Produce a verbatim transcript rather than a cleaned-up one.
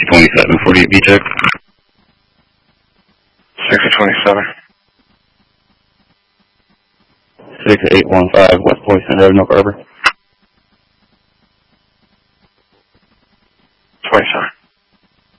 sixty twenty-seven, forty-eight B check. sixty twenty-seven. six eight one five, West Poison Road, North Harbor. twenty-seven.